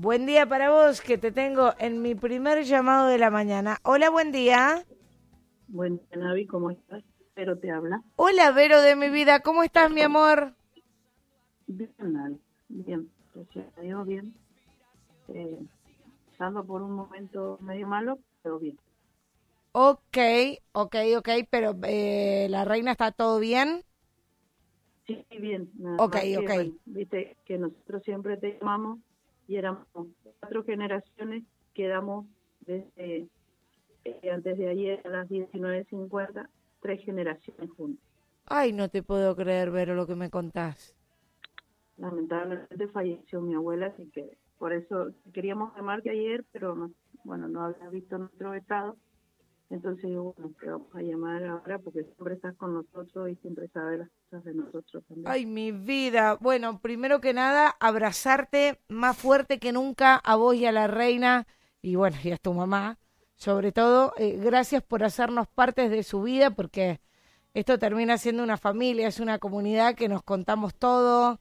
Buen día para vos, que te tengo en mi primer llamado de la mañana. Hola, buen día. Buen día, Navi, ¿cómo estás? Pero te habla. Hola, Vero de mi vida, ¿cómo estás, mi amor? Bien, Navi, bien, gracias a Dios, bien. Pasando por un momento medio malo, pero bien. Ok, pero ¿la reina está todo bien? Sí, bien, nada Ok, más que, ok. bueno, viste que nosotros siempre te llamamos y éramos 4 generaciones, quedamos desde antes de ayer a las 19:50, 3 generaciones juntas. Ay, no te puedo creer, Vero, lo que me contás. Lamentablemente falleció mi abuela, así que por eso queríamos llamarte ayer, pero no, bueno, no había visto nuestro estado. Entonces digo, bueno, te vamos a llamar ahora porque siempre estás con nosotros y siempre sabes las cosas de nosotros también. Ay, mi vida. Bueno, primero que nada, abrazarte más fuerte que nunca a vos y a la reina, y bueno, y a tu mamá. Sobre todo, gracias por hacernos partes de su vida, porque esto termina siendo una familia, es una comunidad que nos contamos todo,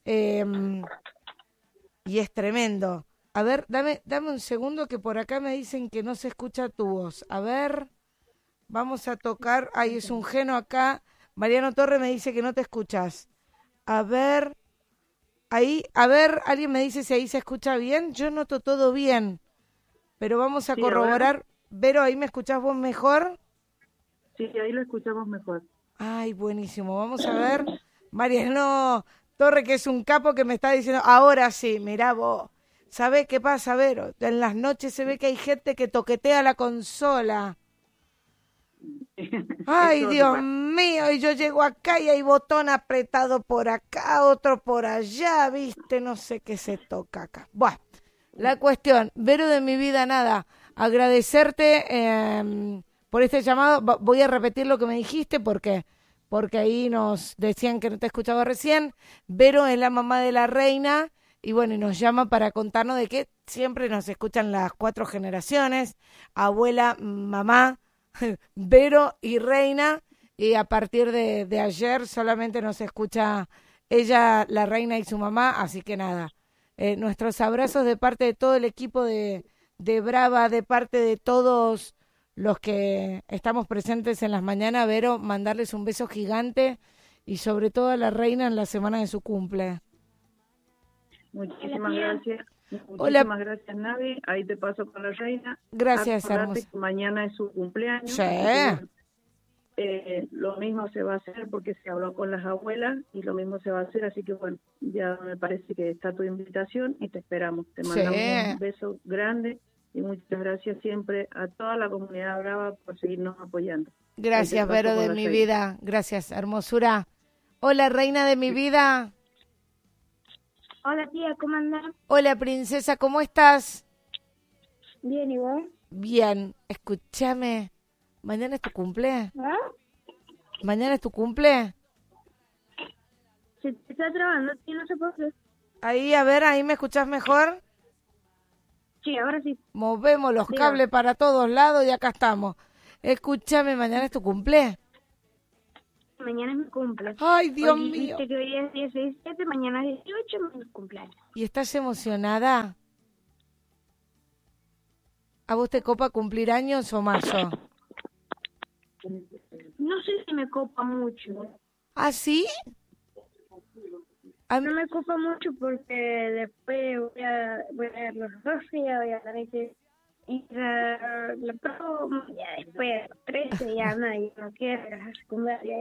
y es tremendo. A ver, dame un segundo que por acá me dicen que no se escucha tu voz. A ver, vamos a tocar. Ay, es un geno acá. Mariano Torre me dice que no te escuchas. A ver, ahí, a ver, alguien me dice si ahí se escucha bien. Yo noto todo bien, pero vamos a Sí, ahora, corroborar. Vero, ¿ahí me escuchás vos mejor? sí, ahí lo escuchamos mejor. Ay, buenísimo. Vamos a ver. Mariano Torre, que es un capo que me está diciendo, ahora sí, mirá vos. ¿Sabés qué pasa, Vero? En las noches se ve que hay gente que toquetea la consola. Ay, Eso te Dios pasa. mío, y yo llego acá y hay botón apretado por acá, otro por allá, viste, no sé qué se toca acá. Bueno, la cuestión, Vero de mi vida, nada, agradecerte por este llamado. Voy a repetir lo que me dijiste porque ahí nos decían que no te escuchaba recién. Vero es la mamá de la reina y bueno, y nos llama para contarnos de que siempre nos escuchan las 4 generaciones, abuela, mamá, Vero y reina, y a partir de ayer solamente nos escucha ella, la reina y su mamá, así que nada. Nuestros abrazos de parte de todo el equipo de Brava, de parte de todos los que estamos presentes en las mañanas. Vero, mandarles un beso gigante y sobre todo a la reina en la semana de su cumple. Muchísimas gracias. Hola, Muchísimas gracias, Navi. Ahí te paso con la reina. gracias, Acordate hermosa. que mañana es su Sí, cumpleaños, así que bueno, lo mismo se va a hacer porque se habló con las abuelas y lo mismo se va a hacer, así que bueno, ya me parece que está tu invitación y te esperamos. Te sí. mandamos un beso grande y muchas gracias siempre a toda la comunidad brava por seguirnos apoyando. Ahí te Gracias, paso Vero con de la mi reina. vida. Gracias, hermosura. Hola, reina de mi vida. Hola tía, ¿cómo andás? Hola, princesa, ¿cómo estás? Bien, ¿y vos? Bien, escúchame. ¿Mañana es tu cumple? ¿Ah? ¿Mañana es tu cumple? Se te está trabando, tía, no sé por qué. Ahí, a ver, ahí me escuchás mejor. Sí, ahora sí. Movemos los Diga, cables para todos lados y acá estamos. Escúchame, ¿mañana es tu cumple? mañana es mi cumple. Ay, Dios Hoy mío. viste que hoy es 17, mañana es 18, mi cumpleaños. ¿Y estás emocionada? ¿A vos te copa cumplir años o mayo? No sé si me copa mucho. ¿Ah, sí? A mí- No me copa mucho porque después voy a ver los 12, ya voy a tener que ir a la promo, ya después a los 13, ya nadie no quiere la secundaria.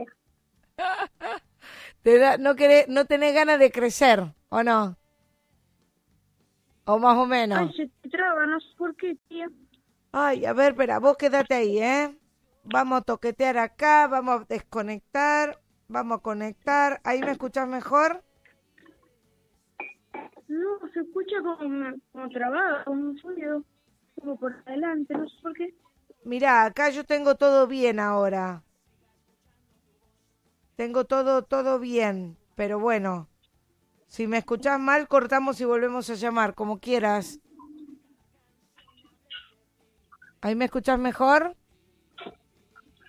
no tenés ganas de crecer, ¿o no? O más o menos. Ay, se te traba, no sé por qué, tía. Ay, a ver, espera, vos quédate ahí, ¿eh? Vamos a toquetear acá, vamos a desconectar, vamos a conectar. ¿Ahí me escuchás mejor? No, se escucha como trabado, como un sonido, como por adelante, no sé por qué. Mirá, acá yo tengo todo bien ahora. Tengo todo bien. Pero bueno, si me escuchás mal, cortamos y volvemos a llamar, como quieras. ¿Ahí me escuchás mejor?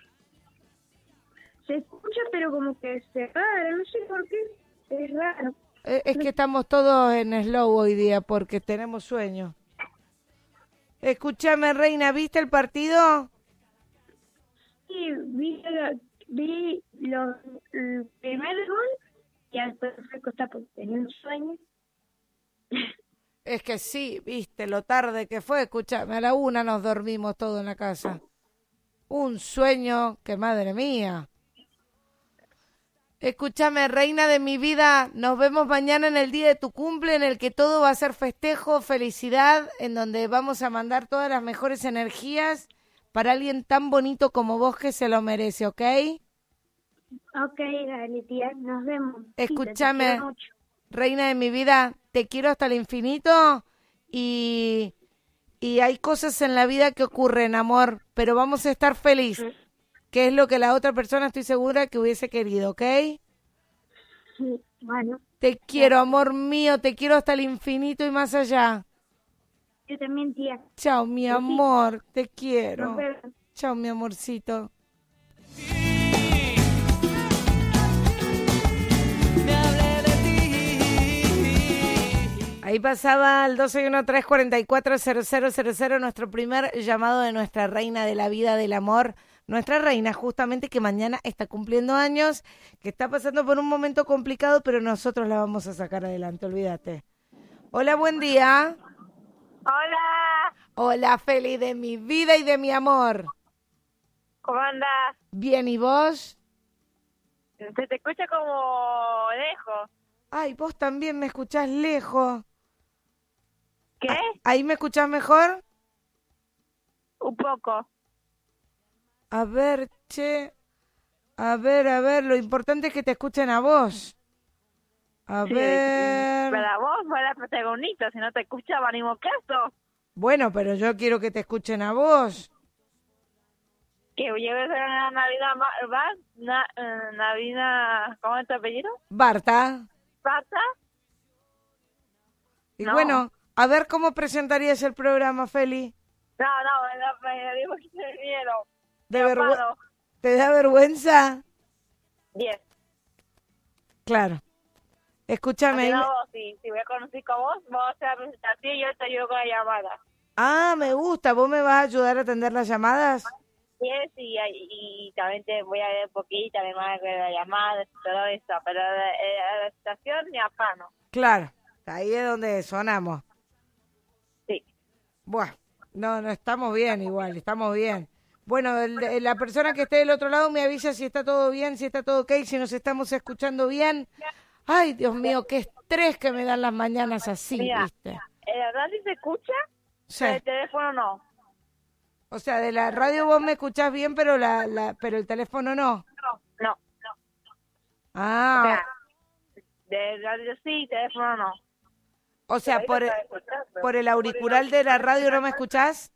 Se escucha, pero como que se para, no sé por qué. Es raro. Es que estamos todos en slow hoy día porque tenemos sueño. Escúchame, reina, ¿viste el partido? Sí, vi el primer gol y después fue a acostar porque tenía un sueño. Es que sí, viste lo tarde que fue. Escúchame, a la 1 nos dormimos todos en la casa. Un sueño que, madre mía. Escúchame, reina de mi vida, nos vemos mañana en el día de tu cumple, en el que todo va a ser festejo, felicidad, en donde vamos a mandar todas las mejores energías para alguien tan bonito como vos que se lo merece, ¿ok? Ok, dale, tía, nos vemos. Escúchame, Te quiero mucho. reina de mi vida, te quiero hasta el infinito y hay cosas en la vida que ocurren, amor, pero vamos a estar felices. Que es lo que la otra persona estoy segura que hubiese querido, ¿ok? Sí, bueno. Te quiero, amor mío, te quiero hasta el infinito y más allá. Yo también, tía. Chao, mi amor, te quiero. Nos vemos. Chao, mi amorcito. Ahí pasaba al 261-344-0000 nuestro primer llamado de nuestra reina de la vida, del amor. Nuestra reina, justamente, que mañana está cumpliendo años, que está pasando por un momento complicado, pero nosotros la vamos a sacar adelante, olvídate. Hola, buen día. Hola, Hola, Feli, de mi vida y de mi amor. ¿cómo andás? Bien, ¿y vos? Se te escucha como lejos. Ay, vos también me escuchás lejos. ¿Qué? ¿Ahí me escuchás mejor? Un poco. A ver, che. A ver, lo importante es que te escuchen a vos. A Sí, ver. Para vos fue la protagonista, si no te escuchaba ni caso. Bueno, pero yo quiero que te escuchen a vos. Que lleves a la Navidad, Navidad, ¿cómo es tu apellido? Barta. ¿Pata? Y No. bueno, a ver cómo presentarías el programa, Feli. No, me digo que te miedo. ¿Te da vergüenza? 10. Claro. Escúchame. No, vos, si voy a conocer con vos a hacer la presentación y yo te ayudo con la llamada. Ah, me gusta. ¿Vos me vas a ayudar a atender las llamadas? Yes, y también te voy a ver un poquito, además de la llamada y todo eso, pero la estación ni afano. Claro. Ahí es donde sonamos. Sí. Bueno, no, estamos bien igual, estamos bien. Bueno, la persona que esté del otro lado me avisa si está todo bien, si está todo ok, si nos estamos escuchando bien. Ay, Dios mío, qué estrés que me dan las mañanas así, Mira, ¿viste? ¿la radio se escucha? Sí. Pero el teléfono no. O sea, de la radio vos me escuchás bien, pero pero el teléfono no. No. Ah, O sea, de radio sí, teléfono no. o sea, por el auricular de la radio no me escuchás.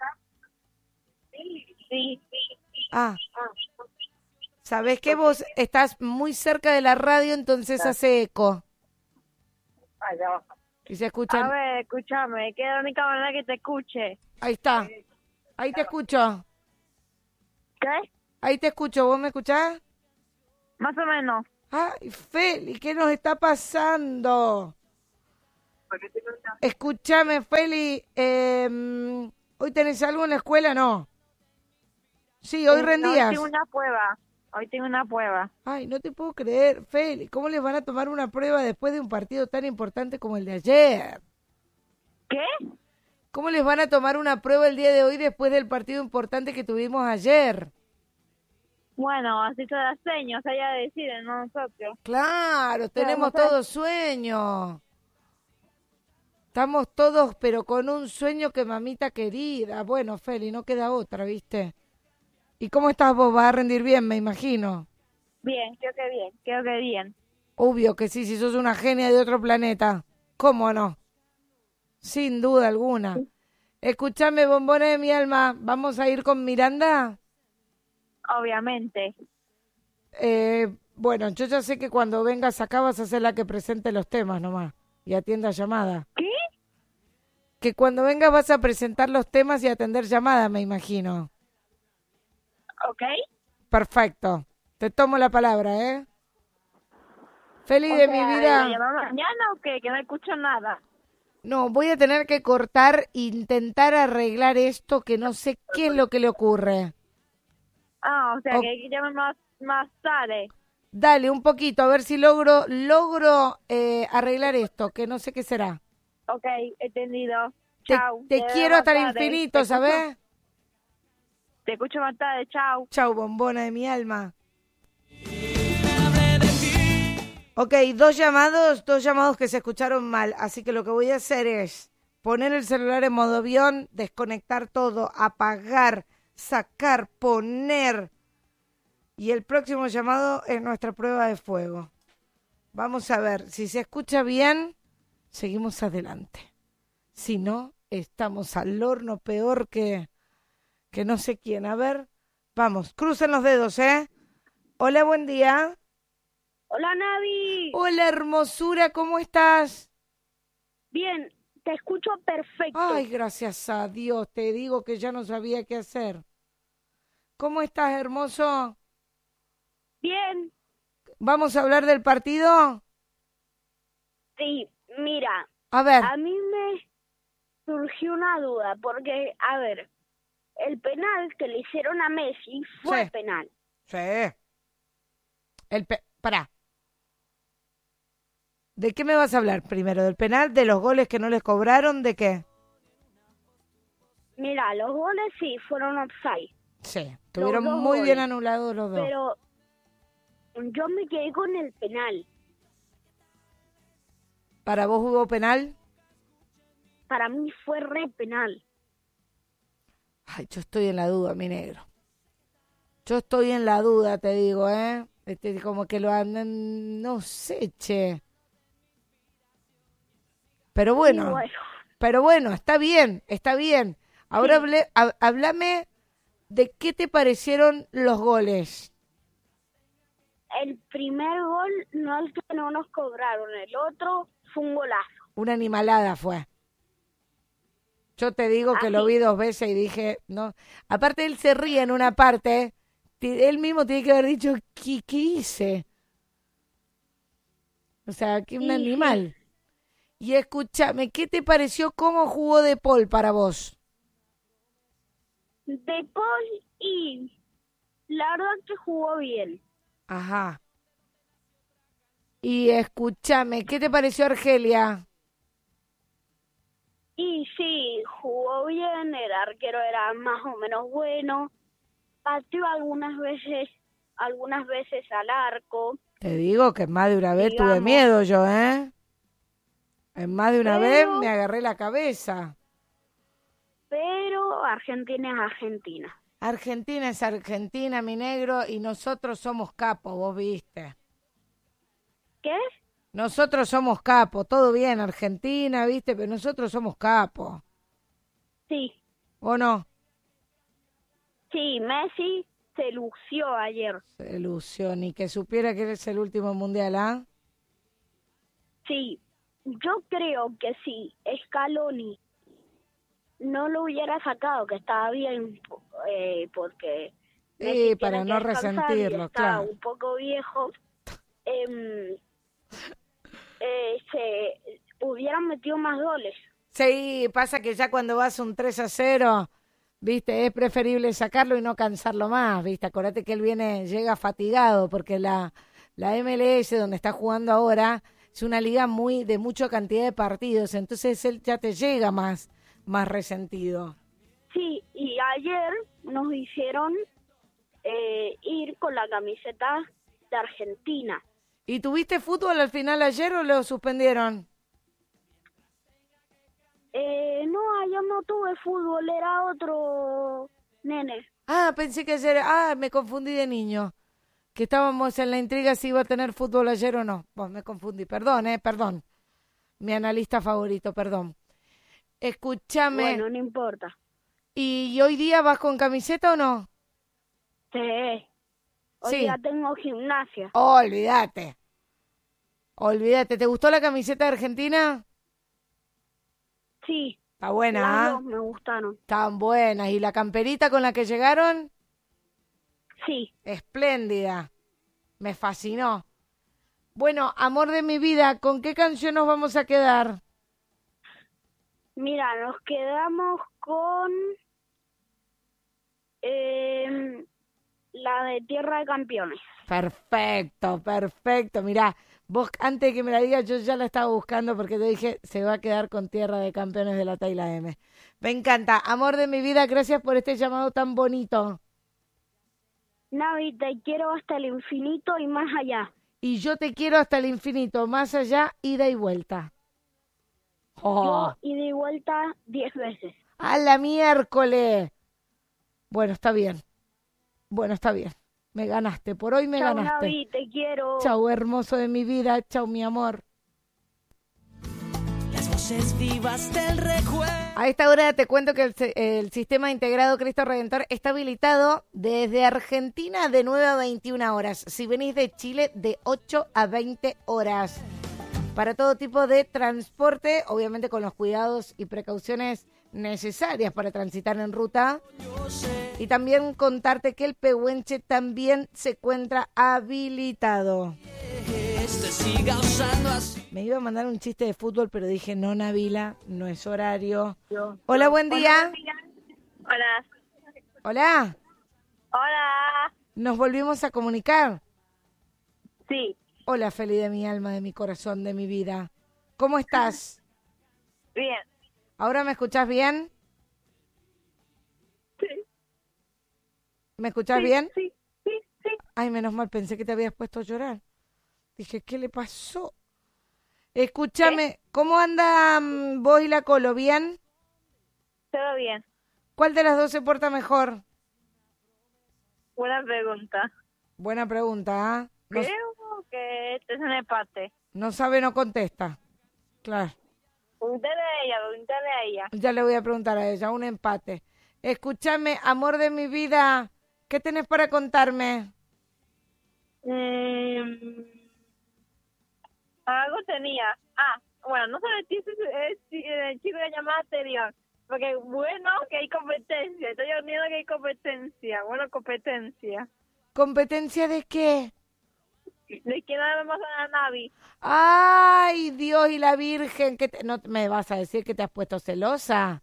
Sí. Ah, sabés que vos estás muy cerca de la radio, entonces hace eco. Ay, ya va. Y se escuchan. A ver, escúchame, que es la única manera que te escuche. Ahí está. Ahí te escucho. ¿Qué? Ahí te escucho. ¿Vos me escuchás? Más o menos. Ay, Feli, ¿qué nos está pasando? Escúchame, Feli. ¿Hoy tenés algo en la escuela? No. Sí, hoy rendías. Hoy tengo una prueba. Ay, no te puedo creer, Feli. ¿Cómo les van a tomar una prueba después de un partido tan importante como el de ayer? ¿Qué? ¿Cómo les van a tomar una prueba el día de hoy después del partido importante que tuvimos ayer? Bueno, así son las señas, ella deciden, no nosotros. Claro, tenemos todos sueño. Estamos todos, pero con un sueño que mamita querida. Bueno, Feli, no queda otra, ¿viste? ¿Y cómo estás vos? ¿Vas a rendir bien, me imagino? Bien, creo que bien. Obvio que sí, si sos una genia de otro planeta. ¿Cómo no? Sin duda alguna. Escúchame, bombones de mi alma, ¿vamos a ir con Miranda? Obviamente. Bueno, yo ya sé que cuando vengas acá vas a ser la que presente los temas nomás y atienda llamada. ¿Qué? Que cuando vengas vas a presentar los temas y atender llamadas, me imagino. Ok. Perfecto. Te tomo la palabra, ¿eh? Feli O de sea, mi ¿lo vida. llamo mañana o qué? Que no escucho nada. No, voy a tener que cortar e intentar arreglar esto que no sé qué es lo que le ocurre. Ah, o sea, O- que hay que llamar más tarde. Dale, un poquito, a ver si logro arreglar esto, que no sé qué será. Ok, entendido. Te, Chau. te veo quiero más hasta el tarde. infinito, ¿sabes? Te escucho más tarde. Chau. Chau, bombona de mi alma. Ok, dos llamados que se escucharon mal, así que lo que voy a hacer es poner el celular en modo avión, desconectar todo, apagar, sacar, poner. Y el próximo llamado es nuestra prueba de fuego. Vamos a ver, si se escucha bien, seguimos adelante. Si no, estamos al horno peor que no sé quién. A ver, vamos, crucen los dedos, ¿eh? Hola, buen día. Hola, Navi. Hola, hermosura, ¿cómo estás? Bien, te escucho perfecto. Ay, gracias a Dios, te digo que ya no sabía qué hacer. ¿Cómo estás, hermoso? Bien, ¿Vamos a hablar del partido? sí, mira, A ver, a mí me surgió una duda, porque, a ver, el penal que le hicieron a Messi fue Sí. penal. sí. Pará. ¿De qué me vas a hablar primero? ¿Del penal? ¿De los goles que no les cobraron? ¿De qué? Mira, los goles sí fueron offside, Sí, estuvieron dos muy bien goles. anulados los dos. pero yo me quedé con el penal. ¿Para vos hubo penal? Para mí fue re penal. Ay, yo estoy en la duda, mi negro. Yo estoy en la duda, te digo, ¿eh? Como que lo andan, no sé, che. Pero Y bueno, bueno, está bien, está bien. Ahora Sí. háblame de qué te parecieron los goles. el primer gol no el que no nos cobraron, el otro fue un golazo. Una animalada fue. Yo te digo que lo Así. vi 2 veces y dije, no. Aparte él se ríe en una parte, él mismo tiene que haber dicho, ¿qué hice? O sea, que un Sí, animal. Y escúchame, ¿qué te pareció cómo jugó De Paul para vos? De Paul y la verdad que jugó bien. Ajá. Y escúchame, ¿qué te pareció Argelia? Y sí, jugó bien, el arquero era más o menos bueno, pateó algunas veces al arco, Te digo que en más de una vez tuve digamos. miedo yo, ¿eh? En más de una vez Pero- me agarré la cabeza. pero Argentina es Argentina. Argentina es Argentina, mi negro, y nosotros somos capos, vos viste. ¿Qué? Nosotros somos capos, todo bien, Argentina, viste, pero nosotros somos capos. Sí, ¿O no? sí, Messi se lució ayer. Se ilusión, ni que supiera que es el último mundial, ¿ah? Sí, yo creo que si Scaloni no lo hubiera sacado, que estaba bien, porque Messi Sí, para tiene que no descansar y resentirlo, está claro. un poco viejo, se hubieran metido más goles. Sí, pasa que ya cuando vas un 3-0, viste, es preferible sacarlo y no cansarlo más, viste. Acordate que él llega fatigado, porque la MLS donde está jugando ahora es una liga de mucha cantidad de partidos, entonces él ya te llega más resentido. Sí, y ayer nos hicieron ir con la camiseta de Argentina. ¿Y tuviste fútbol al final ayer o lo suspendieron? No, ayer no tuve fútbol, era otro nene. Ah, pensé que ayer, me confundí de niño. Que estábamos en la intriga si iba a tener fútbol ayer o no. Vos me confundí, perdón, perdón. Mi analista favorito, perdón. Escúchame, Bueno, no importa. ¿y hoy día vas con camiseta o no? Sí. Hoy Sí. día tengo gimnasia. Oh, olvídate. Olvídate, ¿te gustó la camiseta de Argentina? Sí, Está buena, las ¿ah? dos me gustaron. Están buenas. ¿Y la camperita con la que llegaron? Sí, Espléndida. Me fascinó. Bueno, amor de mi vida, ¿con qué canción nos vamos a quedar? Mira, nos quedamos con la de Tierra de Campeones. Perfecto, perfecto. Mirá, vos antes de que me la digas, yo ya la estaba buscando porque te dije, se va a quedar con Tierra de Campeones de la Tayla M. Me encanta. Amor de mi vida, gracias por este llamado tan bonito. Navi, te quiero hasta el infinito y más allá. Y yo te quiero hasta el infinito, más allá, ida y vuelta. Oh, Yo ida y vuelta 10 veces. a la miércoles. Bueno, está bien. Bueno, está bien. Me ganaste. Por hoy me Chau, ganaste. Navi, te quiero. Chau, hermoso de mi vida. Chau, mi amor. Las voces vivas del recuerdo. A esta hora te cuento que el sistema integrado Cristo Redentor está habilitado desde Argentina de 9 a 21 horas. Si venís de Chile, de 8 a 20 horas. Para todo tipo de transporte, obviamente con los cuidados y precauciones necesarias para transitar en ruta. Y también contarte que el Pehuenche también se encuentra habilitado. Me iba a mandar un chiste de fútbol, pero dije, no, Nabila, no es horario. Hola, buen día. Hola. Hola. Hola. Nos volvimos a comunicar. Sí, Hola, Feli de mi alma, de mi corazón, de mi vida. ¿Cómo estás? bien. ¿Ahora me escuchás bien? Sí. ¿Me escuchás bien? Sí. Ay, menos mal, pensé que te habías puesto a llorar. Dije, ¿qué le pasó? Escúchame, ¿cómo andan vos y la Colo? ¿Bien? Todo bien. ¿Cuál de las dos se porta mejor? Buena pregunta. Buena pregunta, ¿ah? No, Creo que este es un empate. no sabe, no contesta. Claro, Pregúntale a ella. ya le voy a preguntar a ella, un empate. Escúchame, amor de mi vida, ¿qué tenés para contarme? Algo tenía. Bueno, no sé si es el chico de llamada anterior. Porque bueno que hay competencia. Estoy uniendo que hay competencia. Bueno, competencia. ¿Competencia de qué? ¿De quién hablamos a la Navi? Ay, Dios y la Virgen, ¿no me vas a decir que te has puesto celosa?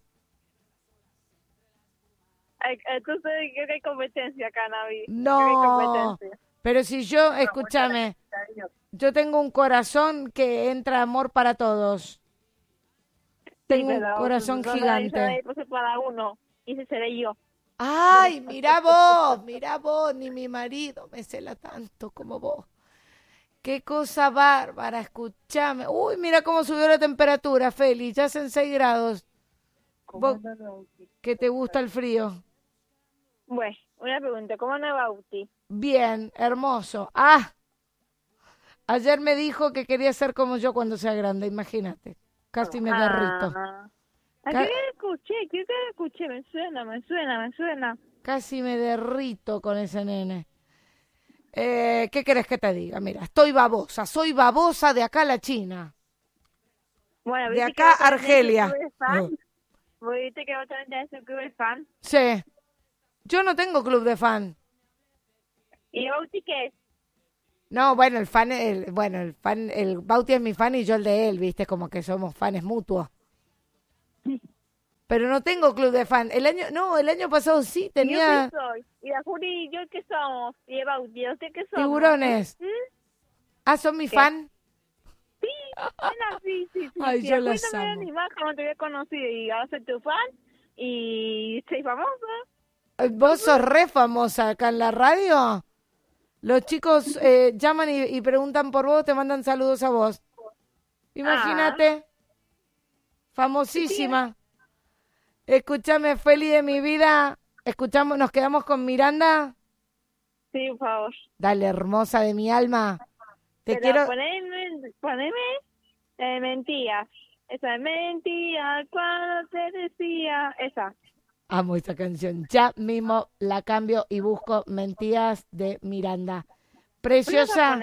Entonces creo que hay competencia acá, Navi. Creo que No, hay competencia. pero si yo, escúchame, yo tengo un corazón que entra amor para todos. Tengo un corazón gigante. Pues para uno. Y ese seré yo. Ay, mira vos, ni mi marido me cela tanto como vos. Qué cosa bárbara, escúchame. Uy, mira cómo subió la temperatura, Feli, ya hacen 6 grados. ¿Vos que te gusta el frío? Bueno, una pregunta. ¿Cómo anda Bauti? Bien, hermoso. Ayer me dijo que quería ser como yo cuando sea grande, imagínate. Casi me derrito. Creo que escuché. Me suena. Casi me derrito con ese nene. ¿Qué querés que te diga? Mira, soy babosa de acá a la China. Bueno, De acá a Argelia. ¿Viste que vos también tenés un club de fan? Sí. Yo no tengo club de fan. ¿Y Bauti qué es? No, bueno, el Bauti es mi fan y yo el de él, viste, como que somos fans mutuos. Pero no tengo club de fan. El año pasado sí tenía. ¿Y yo qué soy? ¿Y la Juli y yo qué somos? ¿Y el Bauti? ¿Usted qué somos? Tiburones. ¿Son mi fan? Sí, sí. Ay, yo las no me amo. ni más como te había conocido y ahora soy tu fan y soy famosa. ¿Vos sos re famosa acá en la radio? Los chicos llaman y preguntan por vos, te mandan saludos a vos. Imagínate. Famosísima. Escúchame, Feli de mi vida. Nos quedamos con Miranda. Sí, por favor. Dale, hermosa de mi alma. Te Pero quiero. poneme mentiras. Esa es mentira cuando te decía. Esa. Amo esa canción. Ya mismo la cambio y busco Mentiras de Miranda. Preciosa.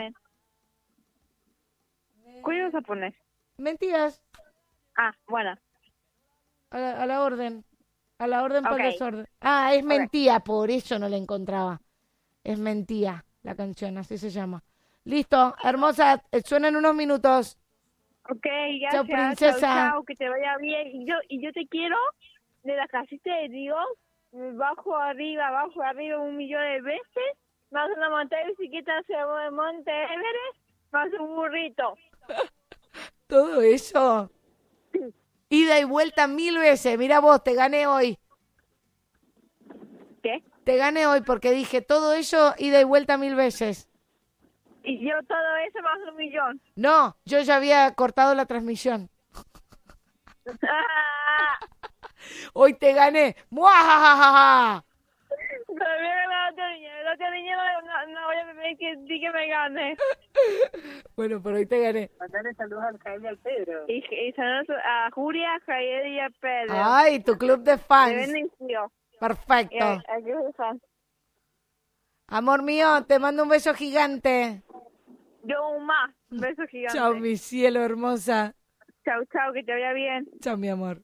¿Cuál ibas a poner? Mentiras. Bueno. A la orden. A la orden por Ok. desorden. Es mentira, por eso no la encontraba. Es mentira la canción, así se llama. Listo, hermosa, suena en unos minutos. Ok, gracias. Chao, princesa. Chao, que te vaya bien. Y yo te quiero de la casita de Dios, bajo arriba, 1.000.000 de veces, más una montaña de bicicleta hacia el Monte Everest, más un burrito. Todo eso. Ida y vuelta 1000 veces. Mira vos, te gané hoy. ¿Qué? Te gané hoy porque dije todo eso, ida y vuelta 1000 veces. Y yo todo eso más 1.000.000. No, yo ya había cortado la transmisión. Hoy te gané. ¡Muajajaja! Todavía la otra niña no voy a pedir que me gane. Bueno, pero hoy te gané. Mandarle saludos al Jaime y al Pedro. Y saludos a Julia, a Javier y a Pedro. Ay, tu club de De fans. bendición. Perfecto. A club de fans. Amor mío, te mando un beso gigante. Yo un más. Un beso gigante. Chao, mi cielo hermosa. Chao, que te vaya bien. Chao, mi amor.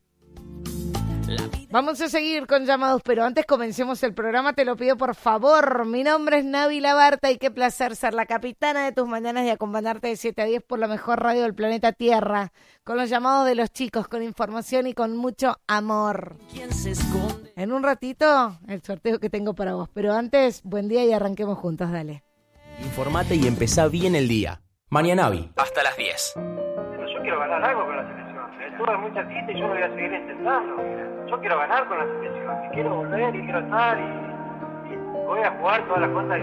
Vamos a seguir con llamados, pero antes comencemos el programa, te lo pido por favor. Mi nombre es Navi Labarta y qué placer ser la capitana de tus mañanas y acompañarte de 7 a 10 por la mejor radio del planeta Tierra, con los llamados de los chicos, con información y con mucho amor. ¿Quién se esconde? En un ratito, el sorteo que tengo para vos, pero antes, buen día y arranquemos juntos, dale. Informate y empezá bien el día. Mañanavi, hasta las 10. Pero yo quiero ganar algo con la selección. Tuve mucha cita y yo lo voy a seguir intentando. Yo quiero ganar con la selección. Y quiero volver y quiero estar y voy a jugar todas las cosas